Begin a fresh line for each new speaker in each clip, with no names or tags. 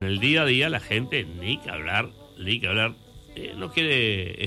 En el día a día la gente, ni que hablar, no quiere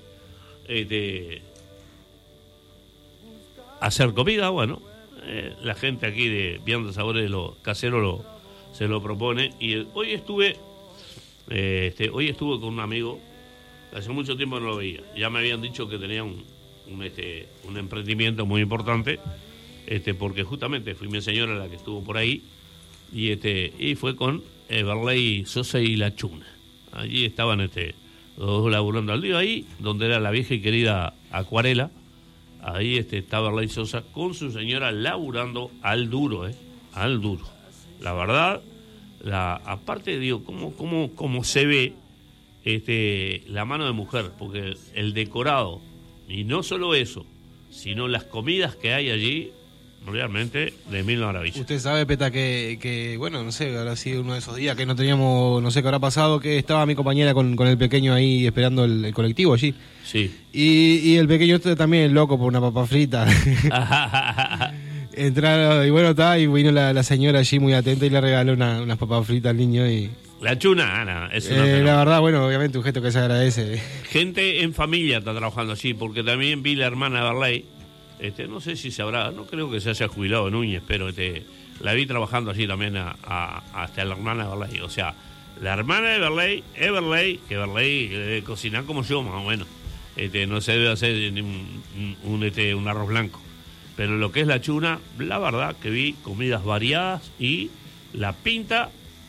hacer comida. Bueno, la gente aquí de Vianda Sabores de lo casero se lo propone. Y hoy estuve con un amigo, hace mucho tiempo no lo veía. Ya me habían dicho que tenía un emprendimiento muy importante, porque justamente fui mi señora la que estuvo por ahí, y fue con Everley Sosa y La Chuna. Allí estaban los dos laburando al día, ahí donde era la vieja y querida Acuarela. Ahí está Everley Sosa con su señora laburando al duro, al duro. La verdad, aparte digo, cómo se ve la mano de mujer, porque el decorado, y no solo eso, sino las comidas que hay allí, realmente de mil maravillas.
Usted sabe, Peta, que bueno, no sé, habrá sido uno de esos días que no teníamos, no sé qué habrá pasado, que estaba mi compañera con el pequeño ahí esperando el colectivo allí.
Sí.
Y el pequeño también loco por una papa frita. Entraron, y bueno, y vino la señora allí muy atenta y le regaló unas papas fritas al niño. Y
La Chuna, Ana,
la verdad, bueno, obviamente un gesto que se agradece.
Gente en familia está trabajando allí, porque también vi la hermana de Everley. No sé si sabrá, no creo que se haya jubilado Núñez, pero la vi trabajando allí también hasta la hermana de Everley. O sea, la hermana de Everley, que Everley cocina como yo, más o menos. No se debe hacer un arroz blanco. Pero lo que es la Chuna, la verdad que vi comidas variadas y la pinta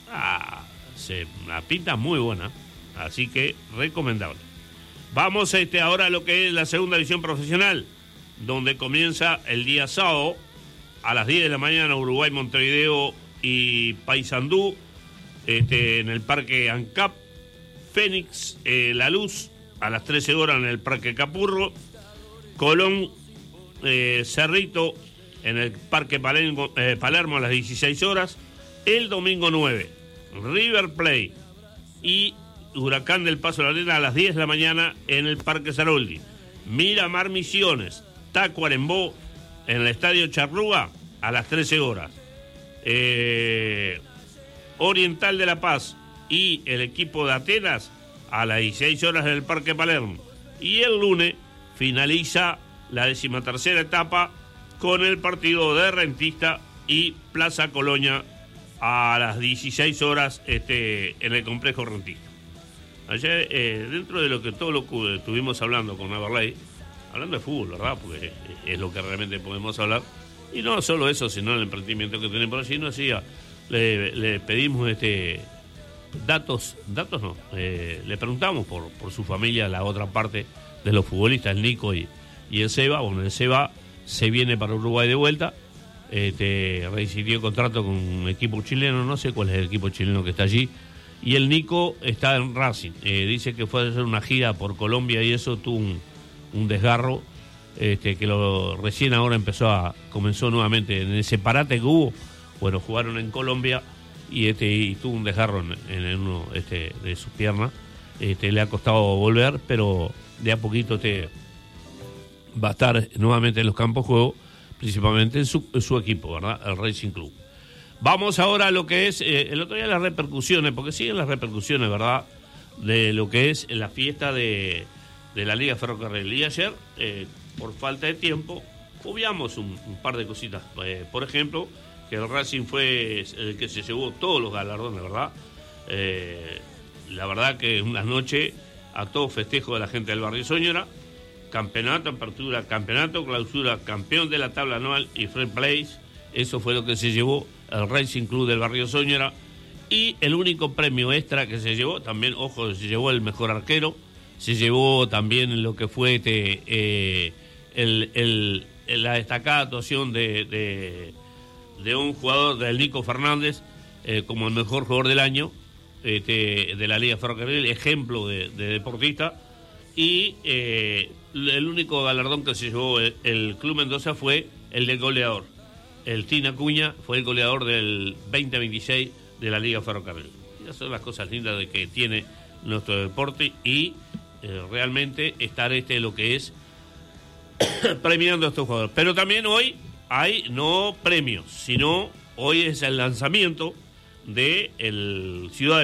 muy buena. Así que recomendable. Vamos ahora a lo que es la segunda división profesional, donde comienza el día sábado a las 10 de la mañana Uruguay, Montevideo y Paysandú, en el Parque ANCAP. Fénix, La Luz, a las 13 horas en el Parque Capurro. Colón, Cerrito, en el Parque Palermo a las 16 horas. El domingo 9, River Plate y Huracán del Paso de la Arena a las 10 de la mañana en el Parque Saroldi. Miramar Misiones, Tacuarembó en el Estadio Charrúa a las 13 horas. Oriental de La Paz y el equipo de Atenas a las 16 horas en el Parque Palermo. Y el lunes finaliza la 13ª etapa con el partido de Rentista y Plaza Colonia a las 16 horas en el complejo Rentista. Ayer, dentro de todo lo que estuvimos hablando con Everley, hablando de fútbol, ¿verdad? Porque es lo que realmente podemos hablar. Y no solo eso, sino el emprendimiento que tienen por allí. No decía, le pedimos datos no. Le preguntamos por su familia, la otra parte de los futbolistas, el Nico y el Seba. Bueno, el Seba se viene para Uruguay de vuelta. Reincidió contrato con un equipo chileno, no sé cuál es el equipo chileno que está allí. Y el Nico está en Racing. Dice que fue a hacer una gira por Colombia y eso tuvo un desgarro, que recién ahora comenzó nuevamente en ese parate que hubo. Bueno, jugaron en Colombia y tuvo un desgarro en uno de sus piernas. Le ha costado volver, pero de a poquito va a estar nuevamente en los campos de juego, principalmente en su equipo, ¿verdad? El Racing Club. Vamos ahora a lo que es el otro día las repercusiones, porque siguen las repercusiones, ¿verdad? De lo que es la fiesta de la Liga Ferrocarril. Y ayer, por falta de tiempo, obviamos un par de cositas. Por ejemplo, que el Racing fue el que se llevó todos los galardones, ¿verdad? La verdad que una noche a todo festejo de la gente del barrio Soñora. Campeonato, apertura, campeonato, clausura, campeón de la tabla anual y Free Place. Eso fue lo que se llevó el Racing Club del barrio Soñora. Y el único premio extra que se llevó, también, ojo, se llevó el mejor arquero, se llevó también lo que fue la destacada actuación de un jugador, del Nico Fernández, como el mejor jugador del año de la Liga Ferrocarril, ejemplo de deportista. Y el único galardón que se llevó el Club Mendoza fue el del goleador. El Tina Acuña fue el goleador del 2026 de la Liga Ferrocarril. Y esas son las cosas lindas de que tiene nuestro deporte y realmente estar lo que es premiando a estos jugadores. Pero también hoy hay no premios, sino hoy es el lanzamiento de el Ciudad de